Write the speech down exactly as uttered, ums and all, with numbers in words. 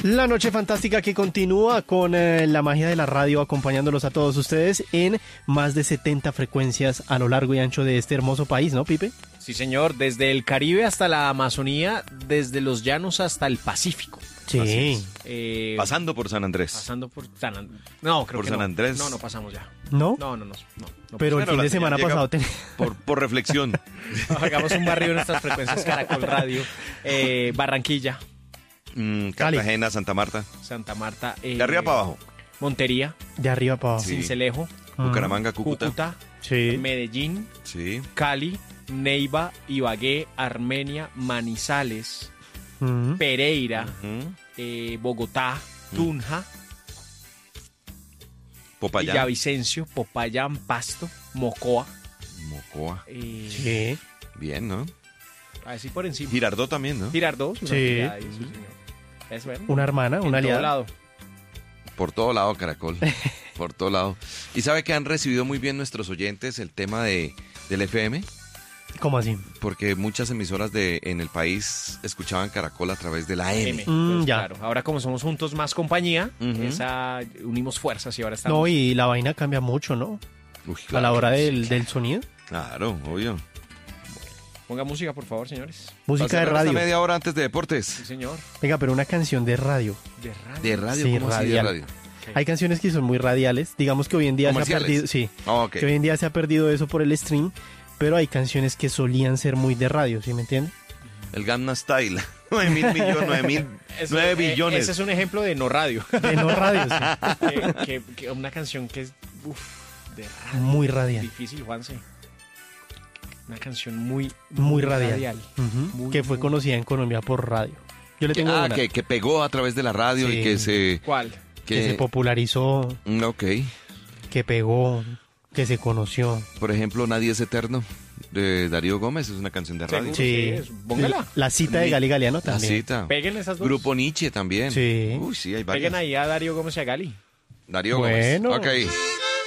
La noche fantástica que continúa con eh, la magia de la radio acompañándolos a todos ustedes en más de setenta frecuencias a lo largo y ancho de este hermoso país, ¿no, Pipe? Sí, señor, desde el Caribe hasta la Amazonía, desde los llanos hasta el Pacífico. Sí. Eh, Pasando por San Andrés. pasando por San Andrés. No, creo Por que San no. Andrés. No, no pasamos ya. ¿No? No, no, no. no, no Pero el Bueno, fin la de señal semana llega pasado... ten- Por, por reflexión. hagamos un barrio en nuestras frecuencias Caracol Radio. Eh, Barranquilla, Mm, Cali. Cartagena, Santa Marta. Santa Marta. eh, De arriba para abajo. Montería, De arriba para abajo. Sí. Cincelejo, Mm. Bucaramanga, Cúcuta. Cúcuta, Sí. Medellín, Sí. Cali, Neiva, Ibagué, Armenia, Manizales, Mm. Pereira, Ujú. eh, Bogotá, Tunja, Popayán. Villavicencio, Popayán, Pasto, Mocoa. Mocoa. Eh, Sí. Bien, ¿no? Así por encima. Girardot también, ¿no? Girardot, una Sí. actividad ahí, sí, señor. Es bueno. Una hermana, En una todo aliada. lado. Por todo lado, Caracol. Por todo lado. ¿Y sabe que han recibido muy bien nuestros oyentes el tema de del F M? ¿Cómo así? Porque muchas emisoras de en el país escuchaban Caracol a través de la M. M. Mm, Entonces, ya. Claro, ahora como somos juntos más compañía, Ujú. esa unimos fuerzas y ahora estamos. No, y la vaina cambia mucho, ¿no? Uy, A claro. la hora del, del sonido. Claro, obvio. Ponga música, por favor, señores. Música de Va a ser radio. esta media hora antes de Sí, deportes. señor. Venga, pero una canción de radio. De radio. De radio, Sí, ¿cómo así de radial. radio? Hay canciones que son muy radiales. Digamos que hoy en día se ha ¿Comerciales? perdido, sí, Ah, ok. que hoy en día se ha perdido eso por el stream, pero hay canciones que solían ser muy de radio, ¿sí me entiende? El Gangnam Style. nueve mil millones, nueve mil, Eso, nueve eh, billones. Ese es un ejemplo de no radio. De no radio, sí. que, que- que una canción que es uf, de radio. Muy radial. Difícil, Juanse. Una canción muy, Muy radial. Ujú. Muy, que fue muy- conocida en Colombia por radio. Yo le Que- tengo ah, una que, que pegó a través de la radio Sí. y que se... ¿Cuál? que Que, se popularizó, Mm, ok. que pegó, que se conoció. Por ejemplo, Nadie es Eterno, de Darío Gómez, es una canción de radio. Seguro. Sí. Sí, póngala. La cita de Gali Galeano La también. cita. Peguen esas dos. Grupo Nietzsche también. Sí. Uy, sí, hay varias. Peguen ahí a Darío Gómez y a Gali. Darío Bueno. Gómez. Ok.